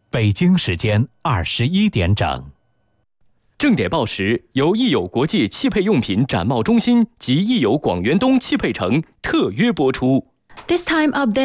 北京时间21点整。 正点报时由益友国际汽配用品展贸中心及益友广元东汽配城特约播出。 This time up there